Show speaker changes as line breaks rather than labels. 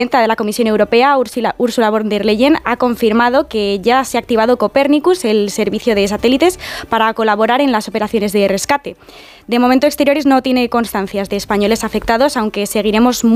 de la Comisión Europea, Ursula von der Leyen, ha confirmado que ya se ha activado Copernicus, el servicio de satélites, para colaborar en las operaciones de rescate. De momento, Exteriores no tiene constancias de españoles afectados, aunque seguiremos